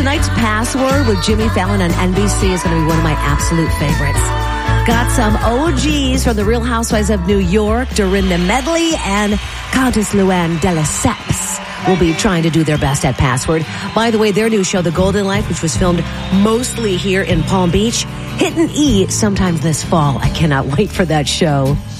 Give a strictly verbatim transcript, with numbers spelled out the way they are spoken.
tonight's Password with Jimmy Fallon on N B C is going to be one of my absolute favorites. Got some O Gs from the Real Housewives of New York, Dorinda Medley and Countess Luann de Lesseps will be trying to do their best at Password. By the way, their new show, The Golden Life, which was filmed mostly here in Palm Beach, hitting E sometime this fall. I cannot wait for that show.